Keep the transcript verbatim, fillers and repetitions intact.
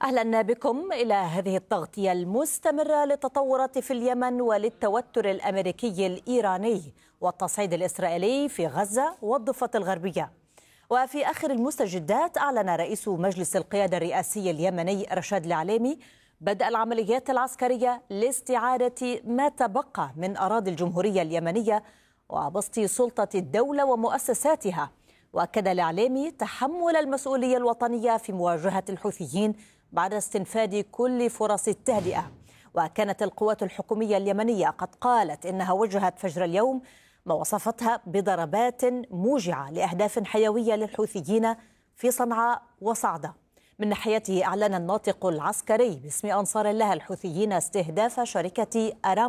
أهلا بكم إلى هذه التغطية المستمرة للتطورات في اليمن وللتوتر الأمريكي الإيراني والتصعيد الإسرائيلي في غزة والضفة الغربية. وفي آخر المستجدات أعلن رئيس مجلس القيادة الرئاسي اليمني رشاد العليمي بدء العمليات العسكرية لاستعادة ما تبقى من أراضي الجمهورية اليمنية وبسط سلطة الدولة ومؤسساتها. وأكد العليمي تحمل المسؤولية الوطنية في مواجهة الحوثيين بعد استنفاد كل فرص التهدئة. وكانت القوات الحكومية اليمنية قد قالت إنها وجهت فجر اليوم ما وصفتها بضربات موجعة لأهداف حيوية للحوثيين في صنعاء وصعدة. من ناحيته أعلن الناطق العسكري باسم أنصار الله الحوثيين استهداف شركة أرام